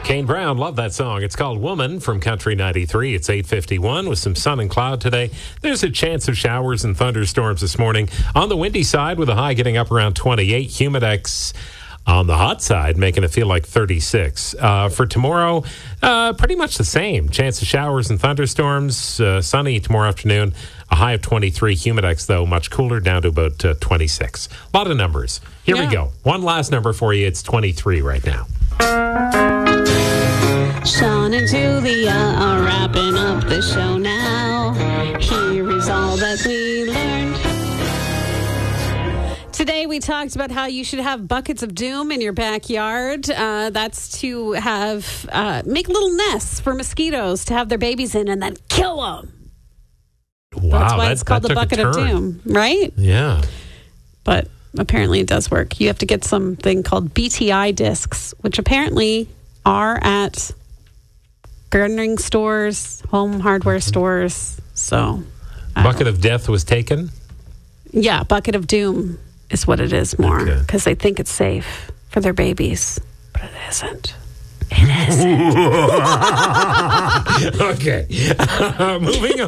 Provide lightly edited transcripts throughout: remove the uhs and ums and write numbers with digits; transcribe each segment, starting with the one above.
Kane Brown, love that song. It's called Woman from Country 93. It's 8:51 with some sun and cloud today. There's a chance of showers and thunderstorms this morning. On the windy side with a high getting up around 28. Humidex on the hot side, making it feel like 36. For tomorrow, pretty much the same. Chance of showers and thunderstorms. Sunny tomorrow afternoon. A high of 23. Humidex, though, much cooler, down to about 26. A lot of numbers. Here we go. One last number for you. It's 23 right now. Sean and Julia are wrapping up the show now. Here is all that we learned. Today we talked about how you should have buckets of doom in your backyard. That's to have make little nests for mosquitoes to have their babies in and then kill them. Wow, that's why it's called the bucket of doom, right? Yeah. But apparently it does work. You have to get something called BTI discs, which apparently are at gardening stores, home hardware stores. So, Bucket of death was taken? Yeah, bucket of doom is what it is more, because they think it's safe for their babies, but it isn't. It isn't. Okay. Moving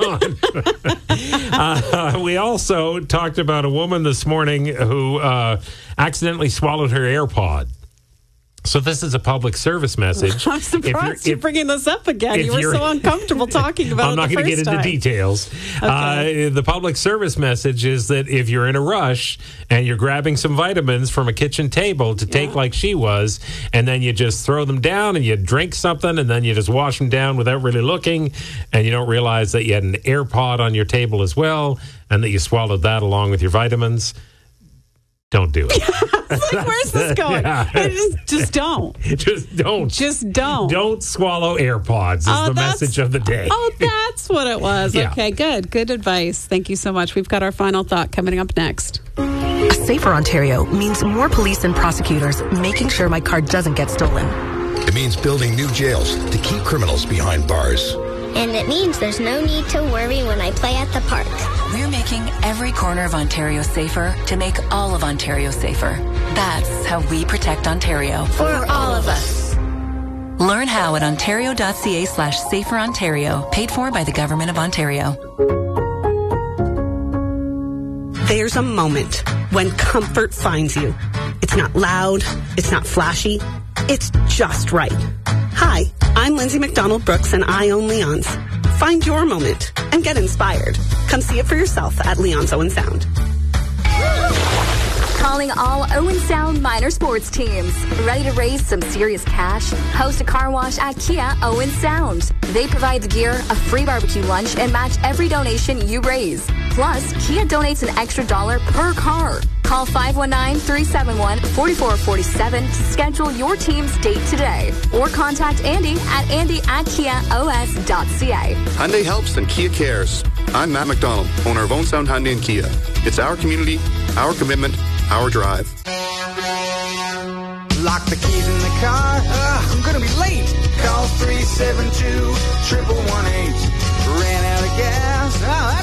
on. We also talked about a woman this morning who accidentally swallowed her AirPod. So this is a public service message. I'm surprised you're bringing this up again. You were so uncomfortable talking about it. I'm not going to get into details. Okay. The public service message is that if you're in a rush and you're grabbing some vitamins from a kitchen table to take like she was, and then you just throw them down and you drink something and then you just wash them down without really looking, and you don't realize that you had an AirPod on your table as well and that you swallowed that along with your vitamins, don't do it. It's like, where's this going? Just don't. Just don't. Just don't. Don't swallow AirPods is the message of the day. Oh, that's what it was. Yeah. Okay, good. Good advice. Thank you so much. We've got our final thought coming up next. A safer Ontario means more police and prosecutors making sure my car doesn't get stolen. It means building new jails to keep criminals behind bars. And it means there's no need to worry when I play at the park. We're making every corner of Ontario safer to make all of Ontario safer. That's how we protect Ontario. For all of us. Learn how at ontario.ca/saferontario. Paid for by the Government of Ontario. There's a moment when comfort finds you. It's not loud. It's not flashy. It's just right. Hi, I'm Lindsay McDonald-Brooks, and I own Leon's. Find your moment and get inspired. Come see it for yourself at Leon's Owen Sound. Calling all Owen Sound minor sports teams. Ready to raise some serious cash? Host a car wash at Kia Owen Sound. They provide the gear, a free barbecue lunch, and match every donation you raise. Plus, Kia donates an extra $1 per car. Call 519-371-4447 to schedule your team's date today. Or contact Andy at andy@kiaos.ca. Hyundai helps and Kia cares. I'm Matt McDonald, owner of Owen Sound Hyundai and Kia. It's our community, our commitment, our drive. Lock the keys in the car. I'm gonna be late. Call 372-1118. Ran out of gas.